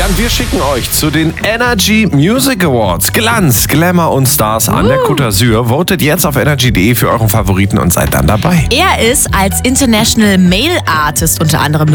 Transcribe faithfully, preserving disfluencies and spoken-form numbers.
Ja, und wir schicken euch zu den Energy Music Awards. Glanz, Glamour und Stars an der Côte d'Azur. Votet jetzt auf energy punkt de für euren Favoriten und seid dann dabei. Er ist als International Male Artist unter anderem